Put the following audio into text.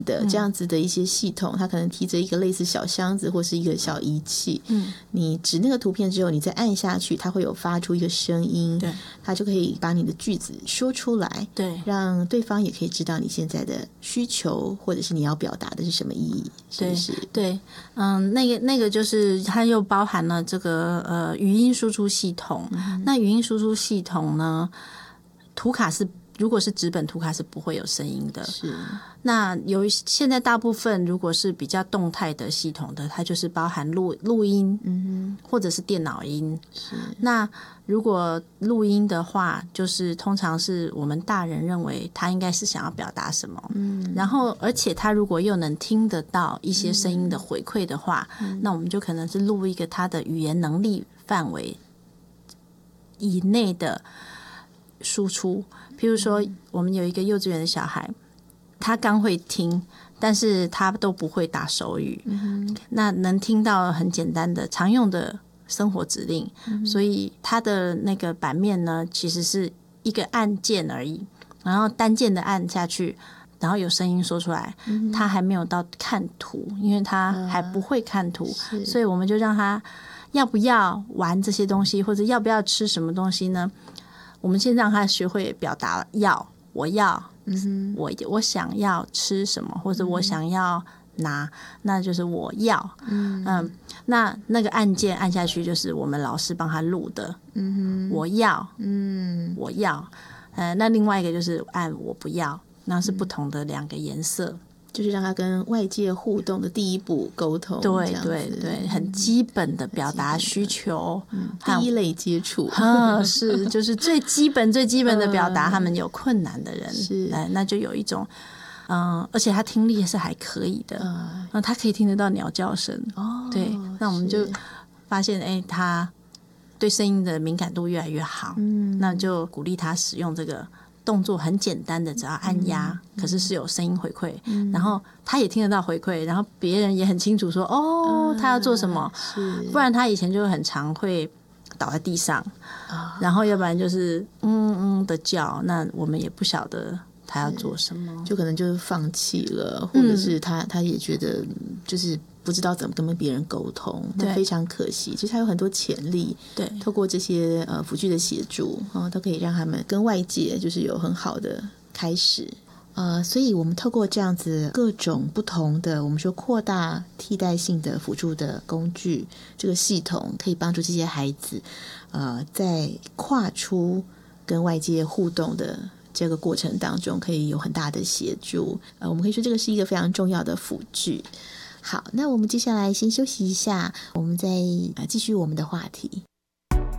的这样子的一些系统，它可能提着一个类似小箱子或是一个小仪器，你指那个图片之后，你再按下去，它会有发出一个声音， 对， 它就可以把你的句子说出来， 对， 让对方也可以知道你现在的需求，或者是你要表达的是什么意义，是不是？ 对，那个就是它又包含了这个语音输出系统，那语音输出系统呢，图卡是如果是纸本图卡是不会有声音的， 是。 那现在大部分如果是比较动态的系统的，它就是包含录音，或者是电脑音。 是。 那如果录音的话，就是通常是我们大人认为他应该是想要表达什么，然后而且他如果又能听得到一些声音的回馈的话，那我们就可能是录一个他的语言能力范围以内的输出。譬如说我们有一个幼稚园的小孩，他刚会听，但是他都不会打手语，那能听到很简单的常用的生活指令，所以他的那个版面呢其实是一个按键而已，然后单键的按下去，然后有声音说出来，他还没有到看图，因为他还不会看图，所以我们就让他要不要玩这些东西，或者要不要吃什么东西呢，我们先让他学会表达我要我想要吃什么，或者我想要拿，那就是我要那个按键按下去就是我们老师帮他录的我要我要那另外一个就是按我不要，那是不同的两个颜色， 就是让他跟外界互动的第一步沟通， 对对对，很基本的表达需求， 第一类接触是就是最基本的表达他们有困难的人， 是那就有一种而且他听力是还可以的，他可以听得到鸟叫声，对，那我们就发现他对声音的敏感度越来越好，那就鼓励他使用这个动作很简单的，只要按压，可是有声音回馈，然后他也听得到回馈，然后别人也很清楚说他要做什么，不然他以前就很常会倒在地上，然后要不然就是的叫，那我们也不晓得他要做什么， 就可能就是放弃了，或者是他也觉得就是不知道怎么跟别人沟通，那非常可惜。其实他有很多潜力，对，透过这些辅具的协助都可以让他们跟外界就是有很好的开始。所以我们透过这样子各种不同的我们说扩大替代性的辅助的工具，这个系统可以帮助这些孩子在跨出跟外界互动的这个过程当中可以有很大的协助。我们可以说这个是一个非常重要的辅具。好，那我们接下来先休息一下，我们再继续我们的话题。